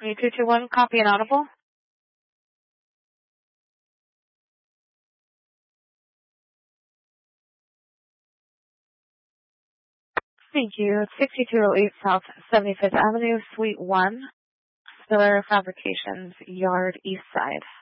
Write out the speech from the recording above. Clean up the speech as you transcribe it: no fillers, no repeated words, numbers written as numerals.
7221, copy and audible. Thank you. 6208 South 75th Avenue, Suite 1, Stellar Fabrications, Yard, East Side.